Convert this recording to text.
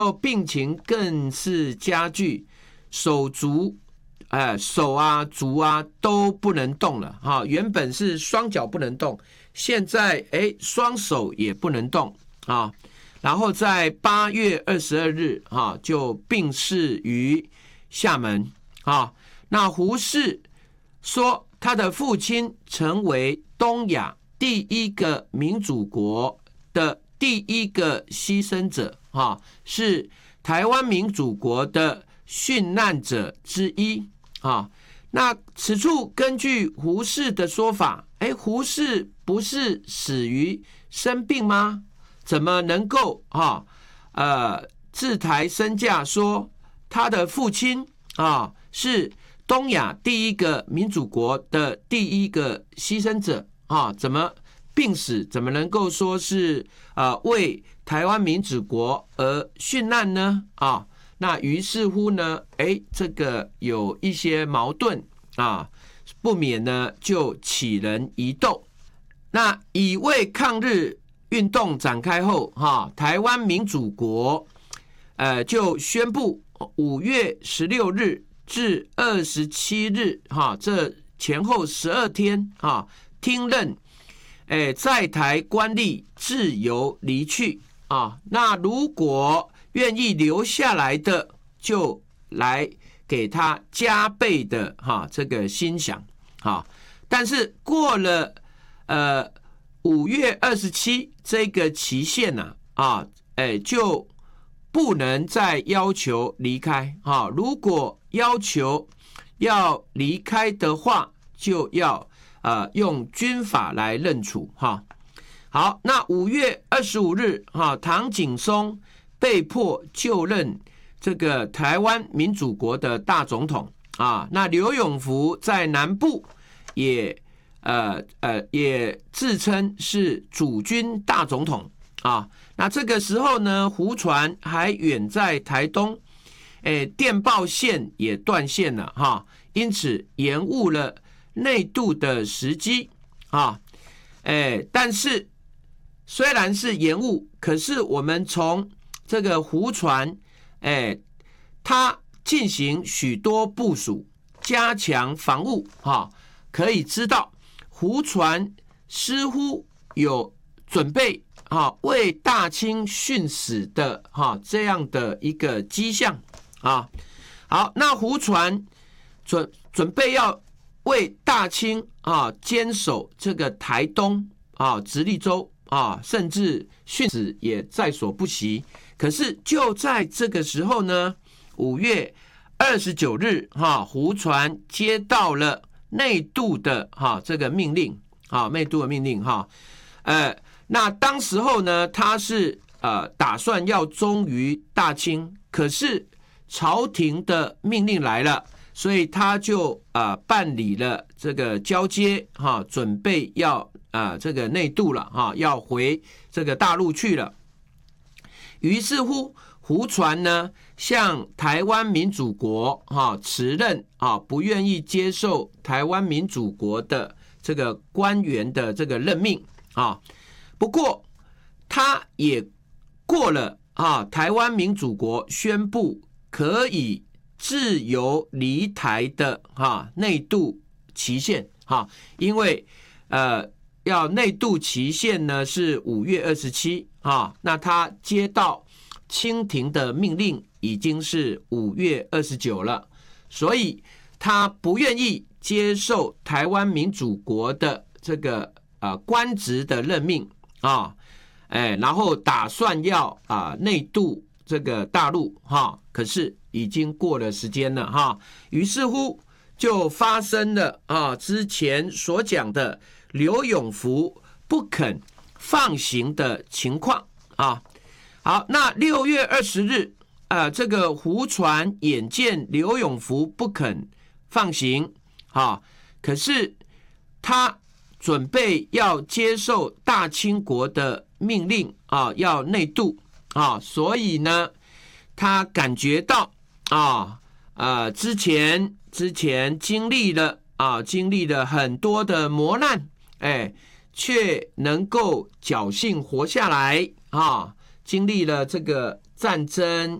病情更是加剧，手啊、足啊都不能动了哈。原本是双脚不能动，现在双手也不能动啊。然后在8月22日啊，就病逝于厦门啊。那胡适说，他的父亲成为东亚第一个民主国的第一个牺牲者啊，是台湾民主国的殉难者之一啊。那此处根据胡适的说法，胡适不是死于生病吗？怎么能够自抬身价说他的父亲是东亚第一个民主国的第一个牺牲者啊？怎么病死？怎么能够说是为台湾民主国而殉难呢？啊，那于是乎呢，这个有一些矛盾啊，不免呢就起人疑窦。那以为抗日运动展开后，台湾民主国就宣布5月16日至27日这前后12天听任在台官吏自由离去啊。那如果愿意留下来的，就来给他加倍的这个薪饷啊。但是过了5月27这个期限呢就不能再要求离开啊。如果要求要离开的话，就要用军法来认处哈。好，那5月25日唐景崧被迫就任这个台湾民主国的大总统啊。那刘永福在南部也自称是主军大总统啊。那这个时候呢，胡传还远在台东，电报线也断线了哈，因此延误了内渡的时机啊。但是虽然是延误，可是我们从这个胡传他进行许多部署，加强防务可以知道胡传似乎有准备为大清殉死的这样的一个迹象啊。好，那胡传准备要为大清坚守这个台东直隶州甚至殉死也在所不惜。可是就在这个时候呢，5月29日胡传接到了内渡的这个命令内渡的命令那当时候呢，他是打算要忠于大清，可是朝廷的命令来了，所以他就办理了这个交接准备要这个内渡了要回这个大陆去了。于是乎胡传呢向台湾民主国辞任不愿意接受台湾民主国的这个官员的这个任命不过他也过了台湾民主国宣布可以自由离台的内渡期限因为要内渡期限呢是5月27那他接到清廷的命令已经是5月29了，所以他不愿意接受台湾民主国的这个官职的任命然后打算要内渡这个大陆可是已经过了时间了于是乎就发生了之前所讲的刘永福不肯放行的情况好，那6月20日这个胡传眼见刘永福不肯放行可是他准备要接受大清国的命令要内渡所以呢他感觉到之前经历了很多的磨难却能够侥幸活下来经历了这个战争